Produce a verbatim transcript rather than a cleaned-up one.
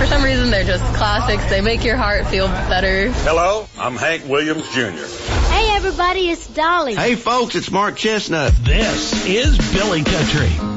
some reason, they're just classics. They make your heart feel better. Hello, I'm Hank Williams Junior Hey, everybody, it's Dolly. Hey, folks, it's Mark Chestnut. This is Billy Country.